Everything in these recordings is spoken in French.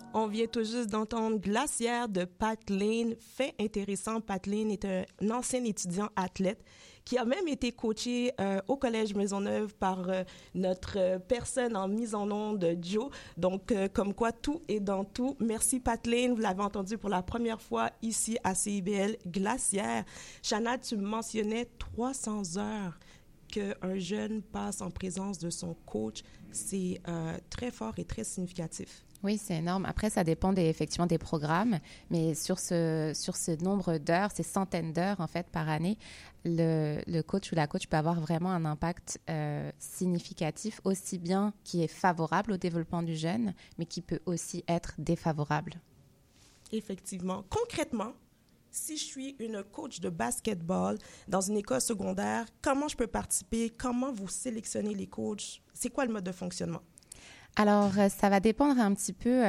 On vient tout juste d'entendre Glaciaire de Pat Lane. Fait intéressant, Pat Lane est un ancien étudiant athlète qui a même été coaché au Collège Maisonneuve par notre personne en mise en onde, Joe. Donc, comme quoi, tout est dans tout. Merci, Pat Lane. Vous l'avez entendu pour la première fois ici à CIBL, Glaciaire. Chana, tu mentionnais 300 heures qu'un jeune passe en présence de son coach. C'est très fort et très significatif. Oui, c'est énorme. Après, ça dépend effectivement des programmes, mais sur ce nombre d'heures, ces centaines d'heures en fait par année, le coach ou la coach peut avoir vraiment un impact significatif, aussi bien qui est favorable au développement du jeune, mais qui peut aussi être défavorable. Effectivement. Concrètement, si je suis une coach de basketball dans une école secondaire, comment je peux participer? Comment vous sélectionnez les coachs? C'est quoi le mode de fonctionnement? Alors, ça va dépendre un petit peu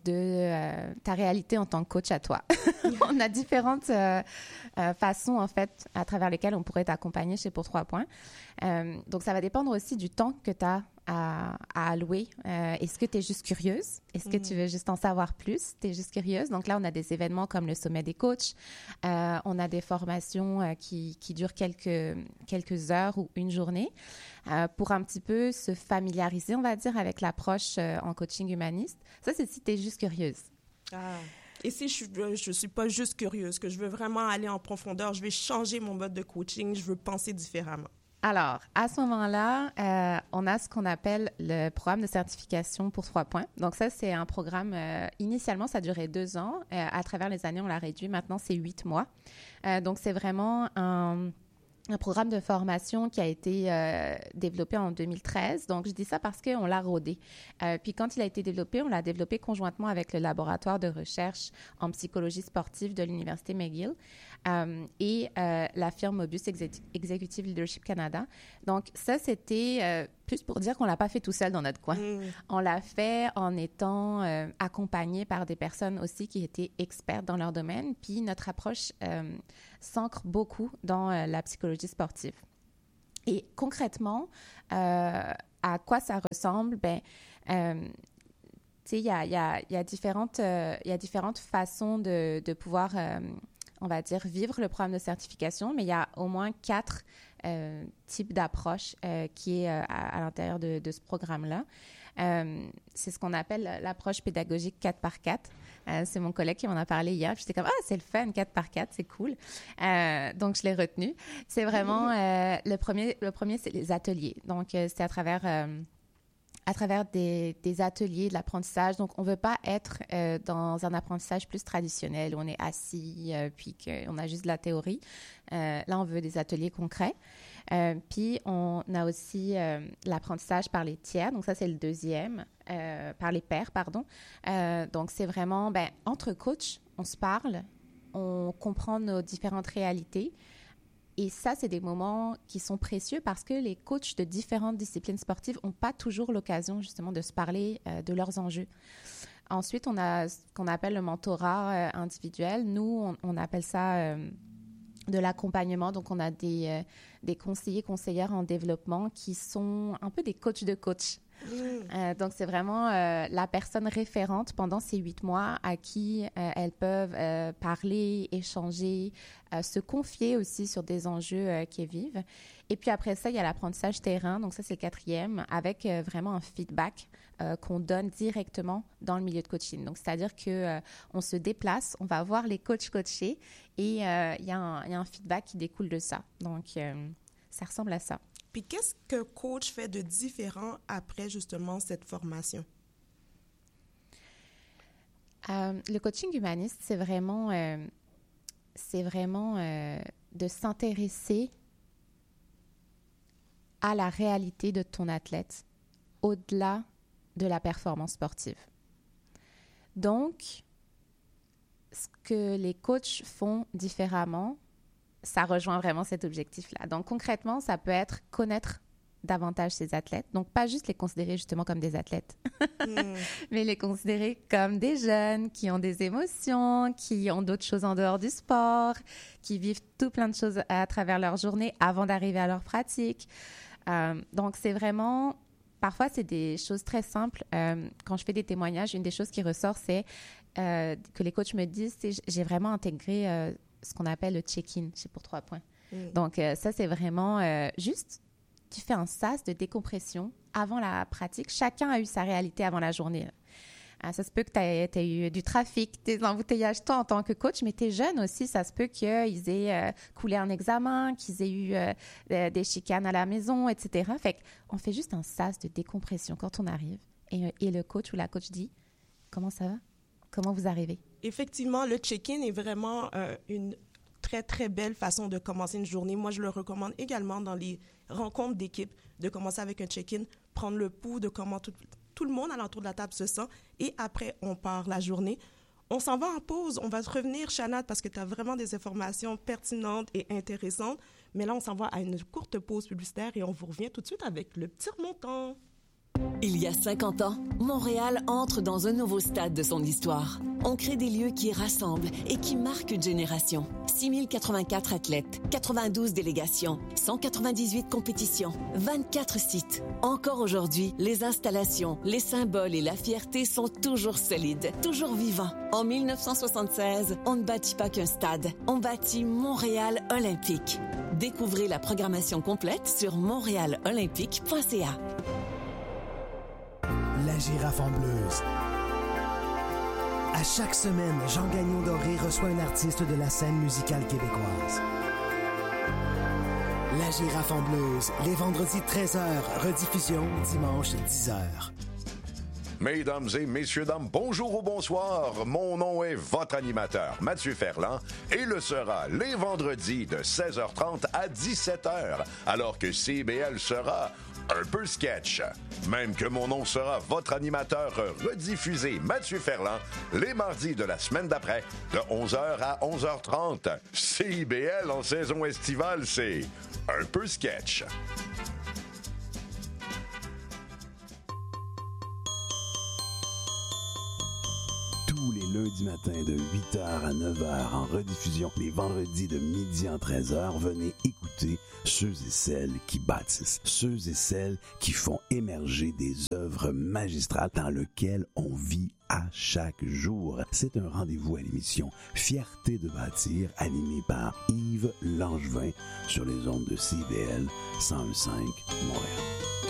de ta réalité en tant que coach à toi. On a différentes façons, en fait, à travers lesquelles on pourrait t'accompagner chez Pour 3 points. Donc, ça va dépendre aussi du temps que tu as à allouer. Est-ce que tu es juste curieuse? Est-ce que tu veux juste en savoir plus? Tu es juste curieuse? Donc là, on a des événements comme le Sommet des coachs. On a des formations qui durent quelques heures ou une journée pour un petit peu se familiariser, on va dire, avec l'approche en coaching humaniste. Ça, c'est si tu es juste curieuse. Ah. Et si je suis pas juste curieuse, que je veux vraiment aller en profondeur, je vais changer mon mode de coaching, je veux penser différemment. Alors, à ce moment-là, on a ce qu'on appelle le programme de certification pour 3 points. Donc ça, c'est un programme, initialement, ça durait 2 ans. À travers les années, on l'a réduit. Maintenant, c'est 8 mois. Donc, c'est vraiment un programme de formation qui a été développé en 2013. Donc, je dis ça parce qu'on l'a rodé. Puis, quand il a été développé, on l'a développé conjointement avec le laboratoire de recherche en psychologie sportive de l'Université McGill et la firme Mobus Executive Leadership Canada. Donc, ça, c'était plus pour dire qu'on ne l'a pas fait tout seul dans notre coin. On l'a fait en étant accompagné par des personnes aussi qui étaient expertes dans leur domaine. Puis, notre approche s'ancre beaucoup dans la psychologie sportive. Et concrètement, à quoi ça ressemble? Tu sais, il y a différentes façons de pouvoir, on va dire, vivre le programme de certification, mais il y a au moins 4 types d'approches qui est à l'intérieur de ce programme-là. C'est ce qu'on appelle l'approche pédagogique 4x4. C'est mon collègue qui m'en a parlé hier. J'étais comme, c'est le fun, 4x4, c'est cool. Donc, je l'ai retenu. C'est vraiment, le premier, c'est les ateliers. Donc, c'est à travers des ateliers, de l'apprentissage. Donc, on ne veut pas être dans un apprentissage plus traditionnel où on est assis puis qu'on a juste de la théorie. Là, on veut des ateliers concrets. Puis, on a aussi l'apprentissage par les tiers. Donc, ça, c'est le deuxième. Par les pairs, pardon. Donc, c'est vraiment, entre coachs, on se parle, on comprend nos différentes réalités. Et ça, c'est des moments qui sont précieux parce que les coachs de différentes disciplines sportives n'ont pas toujours l'occasion, justement, de se parler de leurs enjeux. Ensuite, on a ce qu'on appelle le mentorat individuel. Nous, on appelle ça de l'accompagnement. Donc, on a des conseillers, conseillères en développement qui sont un peu des coachs de coach. Donc, c'est vraiment la personne référente pendant ces 8 mois à qui elles peuvent parler, échanger, se confier aussi sur des enjeux qu'elles vivent. Et puis après ça, il y a l'apprentissage terrain. Donc ça, c'est le 4e, avec vraiment un feedback qu'on donne directement dans le milieu de coaching. Donc, c'est-à-dire qu'on se déplace, on va voir les coachs coachés et il y a un feedback qui découle de ça. Donc, ça ressemble à ça. Puis, qu'est-ce que coach fait de différent après, justement, cette formation? Le coaching humaniste, c'est vraiment de s'intéresser à la réalité de ton athlète au-delà de la performance sportive. Donc, ce que les coachs font différemment, ça rejoint vraiment cet objectif-là. Donc, concrètement, ça peut être connaître davantage ces athlètes. Donc, pas juste les considérer justement comme des athlètes, mais les considérer comme des jeunes qui ont des émotions, qui ont d'autres choses en dehors du sport, qui vivent tout plein de choses à travers leur journée avant d'arriver à leur pratique. Donc, c'est vraiment parfois, c'est des choses très simples. Quand je fais des témoignages, une des choses qui ressort, c'est que les coachs me disent, j'ai vraiment intégré ce qu'on appelle le check-in, c'est pour 3 points. Donc, ça, c'est vraiment juste, tu fais un sas de décompression avant la pratique. Chacun a eu sa réalité avant la journée. Ça se peut que tu aies eu du trafic, des embouteillages, toi, en tant que coach, mais tu es jeune aussi. Ça se peut qu'ils aient coulé un examen, qu'ils aient eu des chicanes à la maison, etc. Fait qu'on fait juste un sas de décompression quand on arrive. Et le coach ou la coach dit « Comment ça va? Comment vous arrivez? » Effectivement, le check-in est vraiment une très, très belle façon de commencer une journée. Moi, je le recommande également dans les rencontres d'équipe, de commencer avec un check-in, prendre le pouls de comment tout le monde alentour de la table se sent. Et après, on part la journée. On s'en va en pause. On va se revenir, Shanad, parce que tu as vraiment des informations pertinentes et intéressantes. Mais là, on s'en va à une courte pause publicitaire et on vous revient tout de suite avec le petit remontant. Il y a 50 ans, Montréal entre dans un nouveau stade de son histoire. On crée des lieux qui rassemblent et qui marquent une génération. 6084 athlètes, 92 délégations, 198 compétitions, 24 sites. Encore aujourd'hui, les installations, les symboles et la fierté sont toujours solides, toujours vivants. En 1976, on ne bâtit pas qu'un stade, on bâtit Montréal Olympique. Découvrez la programmation complète sur montréalolympique.ca. La girafe en blues. À chaque semaine, Jean Gagnon Doré reçoit un artiste de la scène musicale québécoise. La girafe en blues, les vendredis 13h, rediffusion dimanche 10h. Mesdames et messieurs, dames, bonjour ou bonsoir. Mon nom est votre animateur, Mathieu Ferland, et le sera les vendredis de 16h30 à 17h, alors que CIBL sera un peu sketch. Même que mon nom sera votre animateur rediffusé, Mathieu Ferland, les mardis de la semaine d'après, de 11h à 11h30. CIBL en saison estivale, c'est un peu sketch. Tous les lundis matins de 8h à 9h en rediffusion, les vendredis de midi à 13h, venez écouter ceux et celles qui bâtissent, ceux et celles qui font émerger des œuvres magistrales dans lesquelles on vit à chaque jour. C'est un rendez-vous à l'émission Fierté de bâtir, animé par Yves Langevin sur les ondes de CIBL 101.5 Montréal.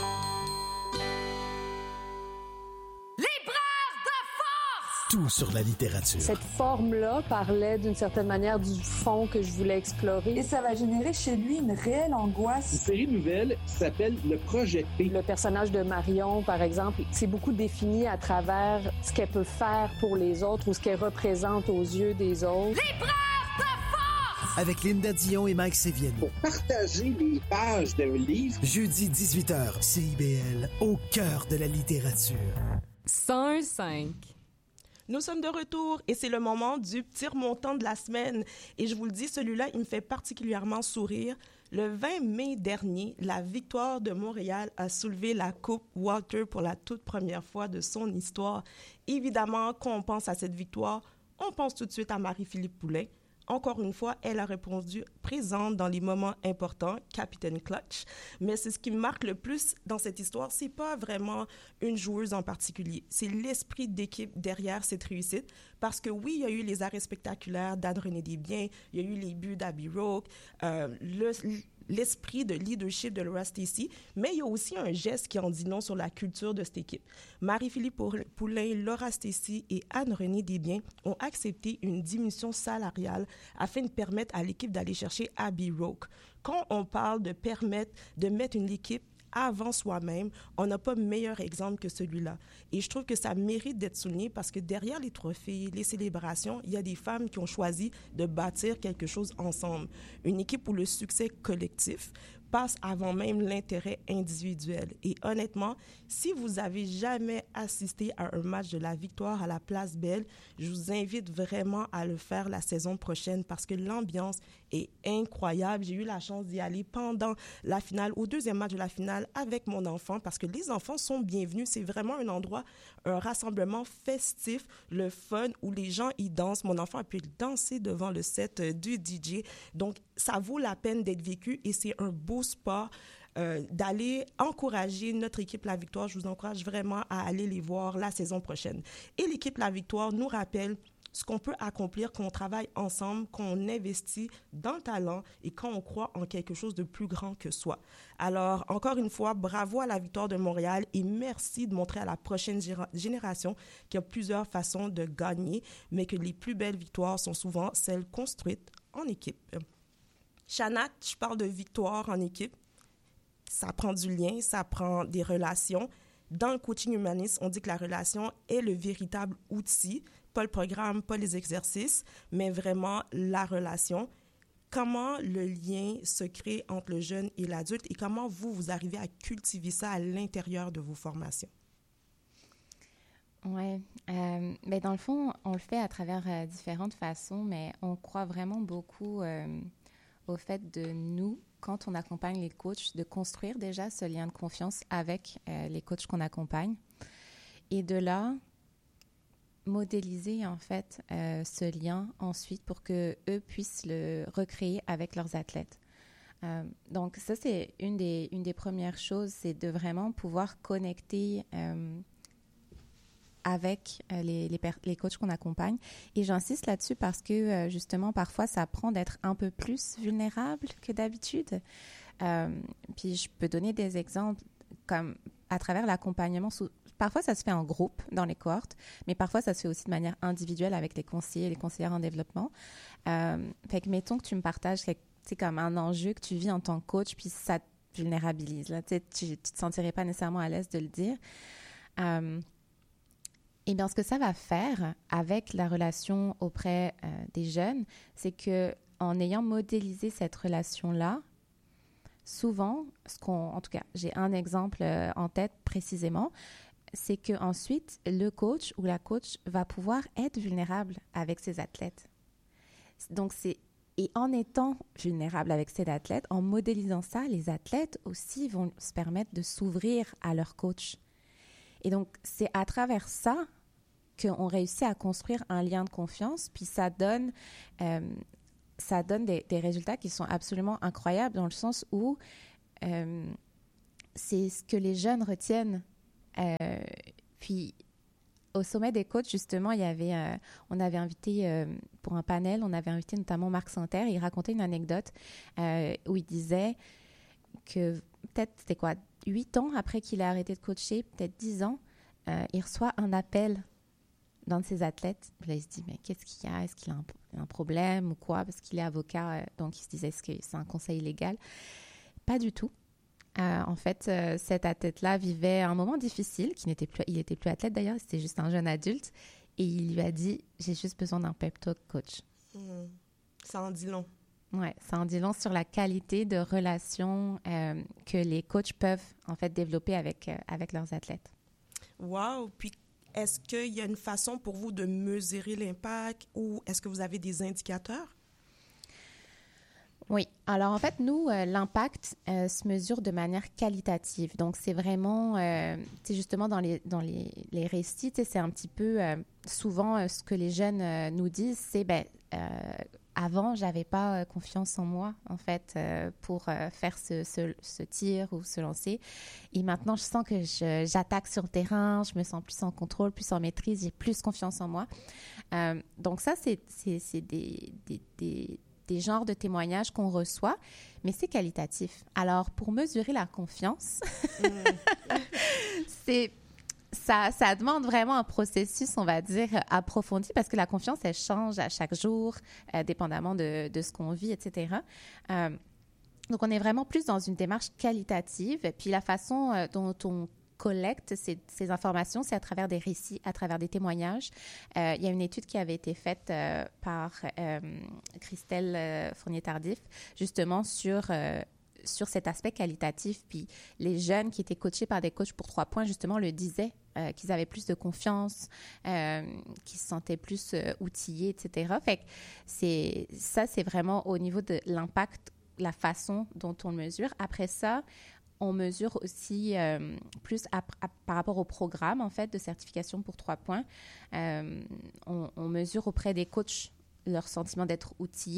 Tout sur la littérature. Cette forme-là parlait d'une certaine manière du fond que je voulais explorer. Et ça va générer chez lui une réelle angoisse. Une série nouvelle qui s'appelle Le Projet P. Le personnage de Marion, par exemple, c'est beaucoup défini à travers ce qu'elle peut faire pour les autres ou ce qu'elle représente aux yeux des autres. L'épreuve de force! Avec Linda Dion et Mike Sévienne. Pour partager les pages d'un livre. Jeudi 18h, CIBL, au cœur de la littérature. 101.5. Nous sommes de retour et c'est le moment du petit remontant de la semaine. Et je vous le dis, celui-là, il me fait particulièrement sourire. Le 20 mai dernier, la Victoire de Montréal a soulevé la Coupe Walter pour la toute première fois de son histoire. Évidemment, quand on pense à cette victoire, on pense tout de suite à Marie-Philippe Poulin. Encore une fois, elle a répondu présente dans les moments importants, Capitaine Clutch. Mais c'est ce qui me marque le plus dans cette histoire, c'est pas vraiment une joueuse en particulier. C'est l'esprit d'équipe derrière cette réussite. Parce que oui, il y a eu les arrêts spectaculaires d'Anne-Renée Desbiens, il y a eu les buts d'Abby Roque, l'esprit de leadership de Laura Stacey, mais il y a aussi un geste qui en dit long sur la culture de cette équipe. Marie-Philippe Poulin, Laura Stacey et Anne-Renée Desbiens ont accepté une diminution salariale afin de permettre à l'équipe d'aller chercher Abby Roque. Quand on parle de permettre de mettre une équipe avant soi-même, on n'a pas meilleur exemple que celui-là. Et je trouve que ça mérite d'être souligné parce que derrière les trophées, les célébrations, il y a des femmes qui ont choisi de bâtir quelque chose ensemble. Une équipe où le succès collectif passe avant même l'intérêt individuel. Et honnêtement, si vous avez jamais assisté à un match de la Victoire à la Place Belle, je vous invite vraiment à le faire la saison prochaine parce que l'ambiance est incroyable. J'ai eu la chance d'y aller pendant la finale, au deuxième match de la finale avec mon enfant parce que les enfants sont bienvenus. C'est vraiment un endroit, un rassemblement festif, le fun où les gens y dansent. Mon enfant a pu danser devant le set du DJ. Donc, ça vaut la peine d'être vécu et c'est un beau sport d'aller encourager notre équipe La Victoire. Je vous encourage vraiment à aller les voir la saison prochaine. Et l'équipe La Victoire nous rappelle ce qu'on peut accomplir quand on travaille ensemble, quand on investit dans le talent et quand on croit en quelque chose de plus grand que soi. Alors, encore une fois, bravo à La Victoire de Montréal et merci de montrer à la prochaine génération qu'il y a plusieurs façons de gagner, mais que les plus belles victoires sont souvent celles construites en équipe. Shanat, je parle de victoire en équipe. Ça prend du lien, ça prend des relations. Dans le coaching humaniste, on dit que la relation est le véritable outil, pas le programme, pas les exercices, mais vraiment la relation. Comment le lien se crée entre le jeune et l'adulte et comment vous arrivez à cultiver ça à l'intérieur de vos formations? Oui, mais dans le fond, on le fait à travers différentes façons, mais on croit vraiment beaucoup au fait de nous, quand on accompagne les coachs, de construire déjà ce lien de confiance avec les coachs qu'on accompagne. Et de là, modéliser en fait ce lien ensuite pour qu'eux puissent le recréer avec leurs athlètes. Donc ça, c'est une des premières choses, c'est de vraiment pouvoir connecter avec les coachs qu'on accompagne. Et j'insiste là-dessus parce que, justement, parfois, ça prend d'être un peu plus vulnérable que d'habitude. Puis, je peux donner des exemples comme à travers l'accompagnement. Parfois, ça se fait en groupe dans les cohortes, mais parfois, ça se fait aussi de manière individuelle avec les conseillers et les conseillères en développement. Fait que, mettons que tu me partages comme un enjeu que tu vis en tant que coach, puis ça te vulnérabilise. Là, tu ne te sentirais pas nécessairement à l'aise de le dire. Et bien, ce que ça va faire avec la relation auprès des jeunes, c'est qu'en ayant modélisé cette relation-là, souvent, en tout cas, j'ai un exemple en tête précisément, c'est qu'ensuite, le coach ou la coach va pouvoir être vulnérable avec ses athlètes. Donc, et en étant vulnérable avec ses athlètes, en modélisant ça, les athlètes aussi vont se permettre de s'ouvrir à leur coach. Et donc, c'est à travers ça qu'on réussit à construire un lien de confiance, puis ça donne des résultats qui sont absolument incroyables dans le sens où c'est ce que les jeunes retiennent. Puis, au sommet des coachs, justement, on avait invité, pour un panel, on avait invité notamment Marc Santerre, il racontait une anecdote où il disait que peut-être, c'était 8 ans après qu'il a arrêté de coacher, peut-être 10 ans, il reçoit un appel d'un de ses athlètes. Puis là, il se dit, mais qu'est-ce qu'il y a? Est-ce qu'il a un problème ou quoi? Parce qu'il est avocat, donc il se disait, est-ce que c'est un conseil légal? Pas du tout. En fait, cet athlète-là vivait un moment difficile, il n'était plus athlète d'ailleurs, c'était juste un jeune adulte, et il lui a dit, j'ai juste besoin d'un pep talk, coach. Ça en dit long. Oui, ça en dit long sur la qualité de relation que les coachs peuvent en fait développer avec leurs athlètes. Wow! Puis, est-ce qu'il y a une façon pour vous de mesurer l'impact ou est-ce que vous avez des indicateurs? Oui. Alors, en fait, nous, l'impact se mesure de manière qualitative. Donc, c'est vraiment, justement, dans les récits, c'est un petit peu souvent ce que les jeunes nous disent, c'est, avant, j'avais pas confiance en moi, en fait, pour faire ce tir ou se lancer. Et maintenant, je sens que j'attaque sur le terrain, je me sens plus en contrôle, plus en maîtrise, j'ai plus confiance en moi. Donc ça, c'est des genres de témoignages qu'on reçoit, mais c'est qualitatif. Alors, pour mesurer la confiance, ça demande vraiment un processus, on va dire, approfondi, parce que la confiance, elle change à chaque jour, dépendamment de ce qu'on vit, etc. Donc, on est vraiment plus dans une démarche qualitative. Puis, la façon dont on collecte ces informations, c'est à travers des récits, à travers des témoignages. Il y a une étude qui avait été faite par Christelle Fournier-Tardif, justement sur cet aspect qualitatif. Puis les jeunes qui étaient coachés par des coachs pour 3 points, justement, le disaient qu'ils avaient plus de confiance, qu'ils se sentaient plus outillés, etc. Fait que c'est vraiment au niveau de l'impact, la façon dont on le mesure. Après ça, on mesure aussi plus par rapport au programme, en fait, de certification pour 3 points. On mesure auprès des coachs leur sentiment d'être outillés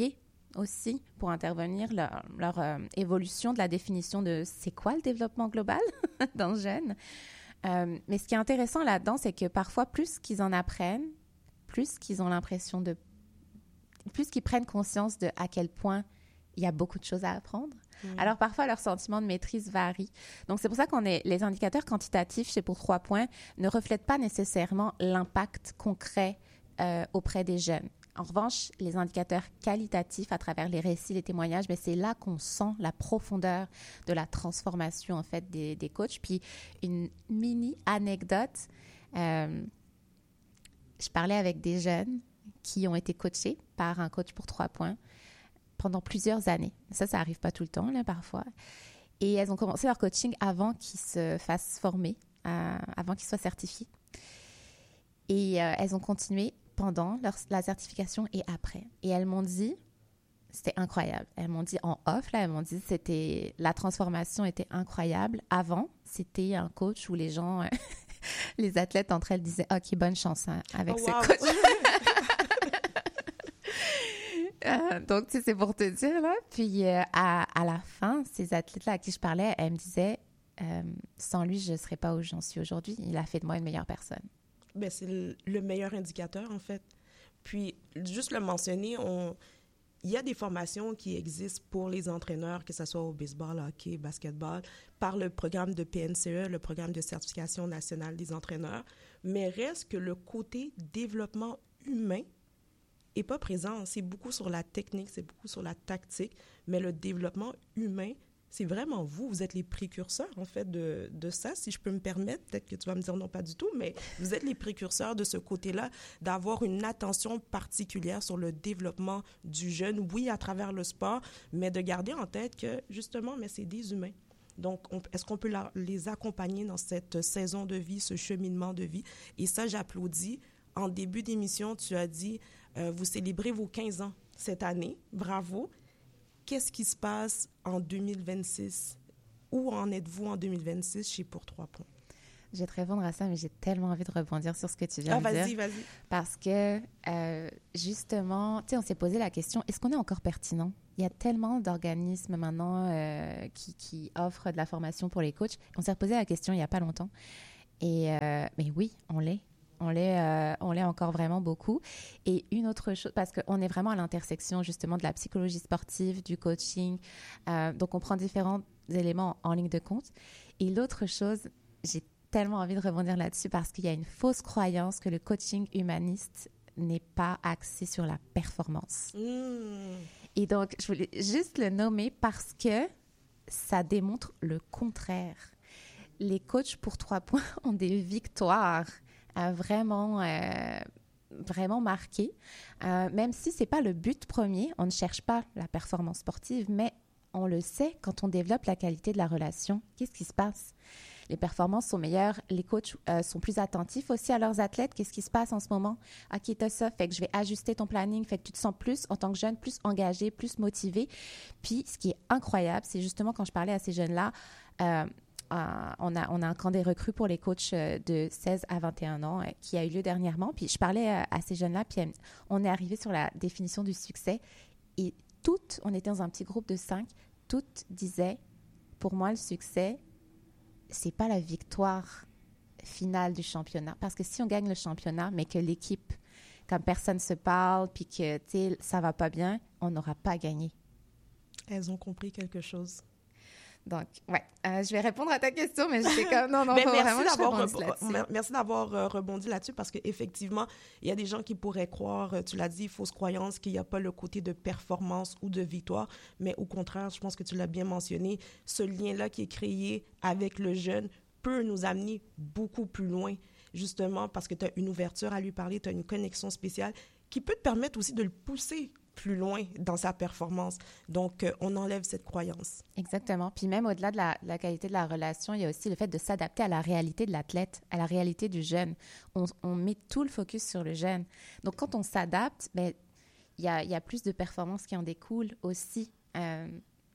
aussi pour intervenir, leur évolution de la définition de c'est quoi le développement global dans jeune. Mais ce qui est intéressant là-dedans, c'est que parfois, plus qu'ils en apprennent, plus qu'ils ont l'impression de... plus qu'ils prennent conscience de à quel point il y a beaucoup de choses à apprendre. Alors parfois, leur sentiment de maîtrise varie. Donc c'est pour ça les indicateurs quantitatifs chez Pour 3 points ne reflètent pas nécessairement l'impact concret auprès des jeunes. En revanche, les indicateurs qualitatifs à travers les récits, les témoignages, bien, c'est là qu'on sent la profondeur de la transformation en fait des coachs. Puis une mini anecdote, je parlais avec des jeunes qui ont été coachés par un coach pour 3 points pendant plusieurs années. Ça n'arrive pas tout le temps, là, parfois. Et elles ont commencé leur coaching avant qu'ils se fassent former, avant qu'ils soient certifiés. Et elles ont continué pendant la certification et après. Et elles m'ont dit, c'était incroyable. Elles m'ont dit en off, là, elles m'ont dit la transformation était incroyable. Avant, c'était un coach où les gens, les athlètes entre elles disaient « OK, bonne chance hein, avec ce coach. » Donc, tu sais, c'est pour te dire, là. Puis, à la fin, ces athlètes-là à qui je parlais, elles me disaient sans lui, je ne serais pas où j'en suis aujourd'hui. Il a fait de moi une meilleure personne. Ben, c'est le meilleur indicateur, en fait. Puis, juste le mentionner, il y a des formations qui existent pour les entraîneurs, que ce soit au baseball, hockey, basketball, par le programme de PNCE, le programme de certification nationale des entraîneurs. Mais reste que le côté développement humain n'est pas présent. C'est beaucoup sur la technique, c'est beaucoup sur la tactique, mais le développement humain, c'est vraiment vous. Vous êtes les précurseurs, en fait, de ça, si je peux me permettre. Peut-être que tu vas me dire non, pas du tout, mais vous êtes les précurseurs de ce côté-là, d'avoir une attention particulière sur le développement du jeune, oui, à travers le sport, mais de garder en tête que, justement, mais c'est des humains. Donc, est-ce qu'on peut les accompagner dans cette saison de vie, ce cheminement de vie? Et ça, j'applaudis. En début d'émission, tu as dit, vous célébrez vos 15 ans cette année. Bravo. Qu'est-ce qui se passe en 2026? Où en êtes-vous en 2026 chez Pour 3 points? Je vais te répondre à ça, mais j'ai tellement envie de rebondir sur ce que tu viens de dire. Vas-y. Parce que, justement, tu sais, on s'est posé la question, est-ce qu'on est encore pertinent? Il y a tellement d'organismes maintenant qui offrent de la formation pour les coachs. On s'est reposé la question il n'y a pas longtemps. Mais oui, on l'est. On l'est encore vraiment beaucoup. Et une autre chose, parce qu'on est vraiment à l'intersection justement de la psychologie sportive, du coaching. Donc, on prend différents éléments en ligne de compte. Et l'autre chose, j'ai tellement envie de rebondir là-dessus parce qu'il y a une fausse croyance que le coaching humaniste n'est pas axé sur la performance. Et donc, je voulais juste le nommer parce que ça démontre le contraire. Les coachs pour 3 points ont des victoires vraiment marquées. Même si ce n'est pas le but premier, on ne cherche pas la performance sportive, mais on le sait, quand on développe la qualité de la relation, qu'est-ce qui se passe? Les performances sont meilleures, les coachs sont plus attentifs aussi à leurs athlètes. Qu'est-ce qui se passe en ce moment? OK, t'as ça, fait que je vais ajuster ton planning, fait que tu te sens plus, en tant que jeune, plus engagé, plus motivé. Puis, ce qui est incroyable, c'est justement quand je parlais à ces jeunes-là, on a un camp des recrues pour les coachs de 16 à 21 ans qui a eu lieu dernièrement. Puis, je parlais à ces jeunes-là, puis on est arrivé sur la définition du succès. Et toutes, on était dans un petit groupe de 5, toutes disaient, pour moi, le succès, c'est pas la victoire finale du championnat. Parce que si on gagne le championnat, mais que l'équipe, comme personne se parle, puis que, tu sais, ça va pas bien, on n'aura pas gagné. Elles ont compris quelque chose. Donc, ouais, je vais répondre à ta question, mais j'étais comme, non, faut vraiment que je rebondisse là-dessus. Merci d'avoir rebondi là-dessus parce qu'effectivement, il y a des gens qui pourraient croire, tu l'as dit, fausse croyance, qu'il n'y a pas le côté de performance ou de victoire, mais au contraire, je pense que tu l'as bien mentionné, ce lien-là qui est créé avec le jeune peut nous amener beaucoup plus loin, justement parce que tu as une ouverture à lui parler, tu as une connexion spéciale qui peut te permettre aussi de le pousser plus loin dans sa performance. Donc, on enlève cette croyance. Exactement. Puis même au-delà de la qualité de la relation, il y a aussi le fait de s'adapter à la réalité de l'athlète, à la réalité du jeune. On met tout le focus sur le jeune. Donc, quand on s'adapte, ben, il y a plus de performances qui en découlent aussi.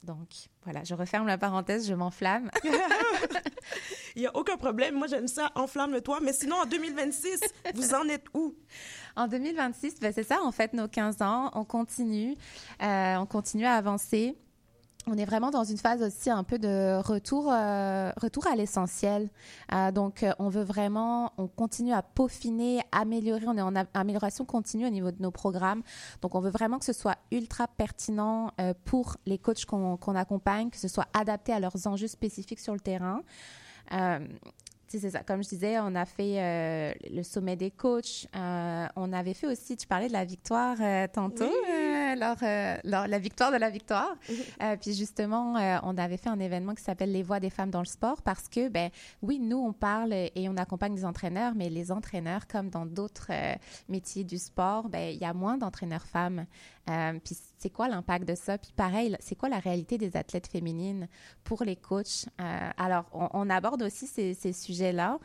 Donc, voilà, je referme la parenthèse, je m'enflamme. Il n'y a aucun problème. Moi, j'aime ça, enflamme-toi. Mais sinon, en 2026, vous en êtes où? En 2026, c'est ça, en fait, nos 15 ans. On continue à avancer. On est vraiment dans une phase aussi un peu de retour à l'essentiel. Donc, on continue à peaufiner, améliorer. On est en amélioration continue au niveau de nos programmes. Donc, on veut vraiment que ce soit ultra pertinent pour les coachs qu'on accompagne, que ce soit adapté à leurs enjeux spécifiques sur le terrain. C'est ça. Comme je disais, on a fait le sommet des coachs. On avait fait aussi, tu parlais de la victoire tantôt, la victoire de la victoire. Puis justement, on avait fait un événement qui s'appelle Les voix des femmes dans le sport parce que, oui, nous, on parle et on accompagne les entraîneurs, mais les entraîneurs, comme dans d'autres métiers du sport, il y a moins d'entraîneurs femmes. Puis c'est quoi l'impact de ça? Puis pareil, c'est quoi la réalité des athlètes féminines pour les coachs? Alors, on aborde aussi ces sujets-là.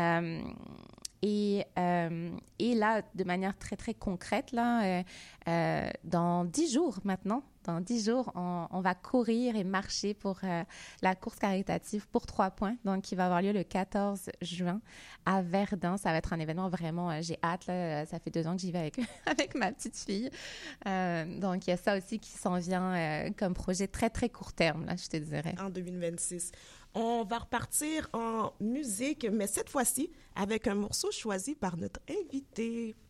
Et là, de manière très, très concrète, là, dans 10 jours maintenant, on va courir et marcher pour la course caritative pour 3 points, donc qui va avoir lieu le 14 juin à Verdun. Ça va être un événement vraiment, j'ai hâte, là, ça fait 2 ans que j'y vais avec ma petite fille. Donc, il y a ça aussi qui s'en vient comme projet très, très court terme, là, je te dirais. En 2026. On va repartir en musique, mais cette fois-ci avec un morceau choisi par notre invité.